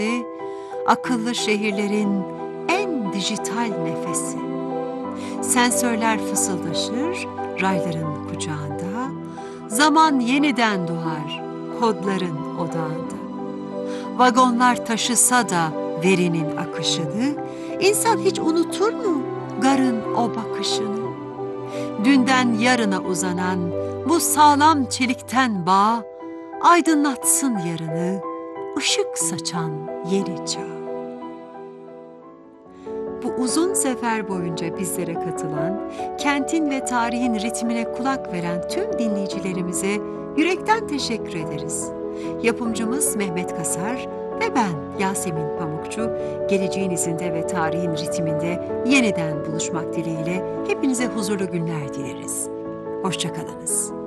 akıllı şehirlerin en dijital nefesi. Sensörler fısıldaşır rayların kucağında, zaman yeniden doğar kodların odağında. Vagonlar taşısa da verinin akışını, insan hiç unutur mu garın o bakışını? Dünden yarına uzanan bu sağlam çelikten bağ, aydınlatsın yarını, ışık saçan yeni çağ. Bu uzun sefer boyunca bizlere katılan, kentin ve tarihin ritmine kulak veren tüm dinleyicilerimize yürekten teşekkür ederiz. Yapımcımız Mehmet Kasar ve ben Yasemin Pamukçu, geleceğin izinde ve tarihin ritminde yeniden buluşmak dileğiyle hepinize huzurlu günler dileriz. Hoşça kalınız.